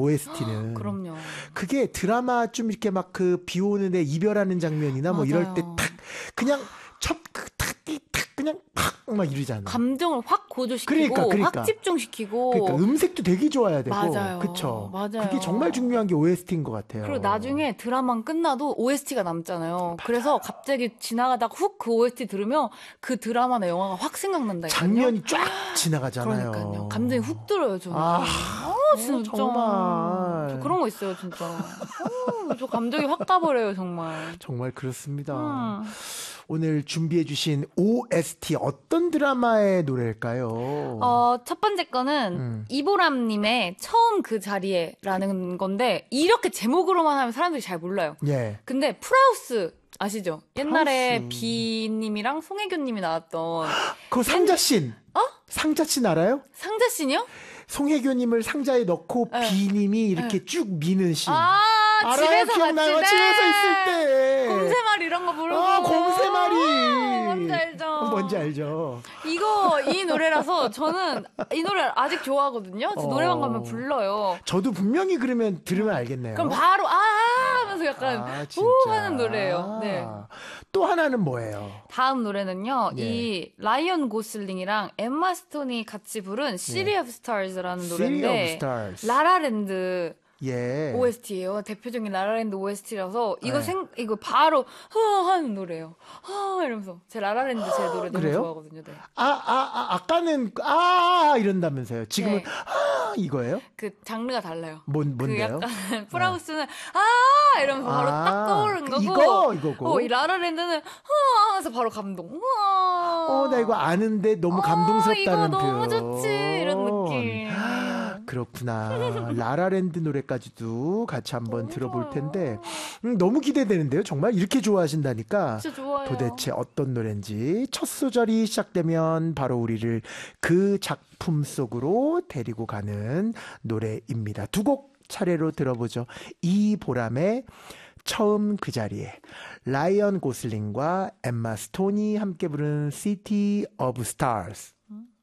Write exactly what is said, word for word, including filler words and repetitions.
오에스티는. 그럼요. 그게 드라마 좀 이렇게 막 그 비 오는 애 이별하는 장면이나 뭐 맞아요. 이럴 때 탁 그냥 첫 그 탁 탁 그냥 팍 막 이러잖아. 감정을 확 고조시키고 그러니까, 그러니까. 확 집중시키고. 그러니까 음색도 되게 좋아야 되고. 맞아요. 그쵸. 맞아요. 그게 정말 중요한 게 오에스티인 것 같아요. 그리고 나중에 드라마는 끝나도 오에스티가 남잖아요. 맞아요. 그래서 갑자기 지나가다가 훅 그 오에스티 들으면 그 드라마나 영화가 확 생각난다. 장면이 쫙 지나가잖아요. 그러니까요. 감정이 훅 들어요, 저는. 아, 아, 진짜. 정말. 저 그런 거 있어요, 진짜. 어, 저 감정이 확 가버려요, 정말. 정말 그렇습니다. 음. 오늘 준비해주신 오에스티 어떤 드라마의 노래일까요? 어, 첫 번째 거는 음. 이보람님의 처음 그 자리에라는 건데 이렇게 제목으로만 하면 사람들이 잘 몰라요. 예. 근데 풀하우스 아시죠? 옛날에 풀하우스. 비님이랑 송혜교님이 나왔던 그 상자씬. 어? 상자씬 알아요? 상자씬이요? 송혜교님을 상자에 넣고 네. 비님이 이렇게 네. 쭉 미는 씬. 아, 알아요? 집에서 기억나요? 같이 집에서 있을 때. 곰새말 이런 거 부르고. 아, 곰새말이. 뭔지 알죠? 뭔지 알죠? 이거, 이 노래라서 저는 이 노래 아직 좋아하거든요. 저 어. 노래방 가면 불러요. 저도 분명히 그러면 들으면 알겠네요. 그럼 바로, 아, 하면서 약간, 아, 진짜. 우 하는 노래예요. 네. 또 하나는 뭐예요? 다음 노래는요, 예. 이 라이언 고슬링이랑 엠마 스톤이 같이 부른 City of Stars라는 City 노래인데, of Stars. 라라랜드 예. 오에스티예요. 대표적인 라라랜드 오에스티라서 이거 네. 생 이거 바로 허 하는 노래예요. 허 이러면서 제 라라랜드 제 노래 너무 그래요? 좋아하거든요. 네. 아, 아, 아, 아까는 아 이런다면서요. 지금은 네. 아 이거예요? 그 장르가 달라요. 뭔 그 뭔데요? 약간 프라우스는 아 이러면서 바로 아, 딱 떠오르는 거고 이거 이거고. 어, 이 라라랜드는 허 하면서 바로 감동. 우와. 어, 나 이거 아는데 너무 어, 감동스럽다는 이거 너무 표현. 좋지 이런 느낌. 그렇구나. 라라랜드 노래까지도 같이 한번 너무 들어볼 좋아요. 텐데 음, 너무 기대되는데요. 정말 이렇게 좋아하신다니까. 진짜 좋아요. 도대체 어떤 노래인지 첫 소절이 시작되면 바로 우리를 그 작품 속으로 데리고 가는 노래입니다. 두 곡 차례로 들어보죠. 이보람의 처음 그 자리에, 라이언 고슬링과 엠마 스톤이 함께 부른 City of Stars. 음.